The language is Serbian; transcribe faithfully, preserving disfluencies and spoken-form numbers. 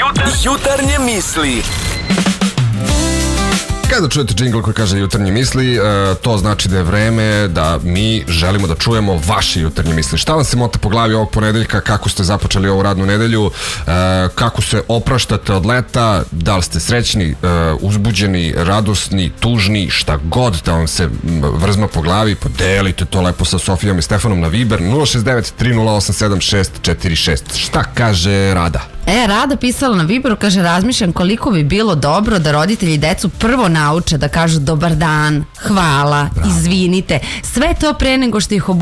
Jutarnje misli. Kada čujete džingl koji kaže jutarnje misli, e, to znači da je vreme da mi želimo da čujemo vaše jutarnje misli. Šta vam se mota po glavi ovog ponedeljka, kako ste započeli ovu radnu nedelju, e, kako se opraštate od leta, da li ste srećni, e, uzbuđeni, radosni, tužni, šta god da vam se vrzma po glavi, podelite to lepo sa Sofijom i Stefanom na Viber nula šest devet tri nula osam sedam šest četiri šest. Šta kaže Rada? E, Rada pisala na Viberu, kaže, razmišljam koliko bi bilo dobro da roditelji decu prvo nauče da kažu dobar dan, hvala, izvinite, sve to pre nego što ih obu